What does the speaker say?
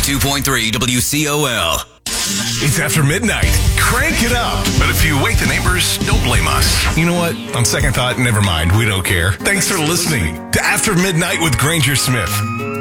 92.3 WCOL. It's after midnight. Crank it up. But if you wake the neighbors, don't blame us. You know what? On second thought, never mind. We don't care. Thanks for listening to After Midnight with Granger Smith.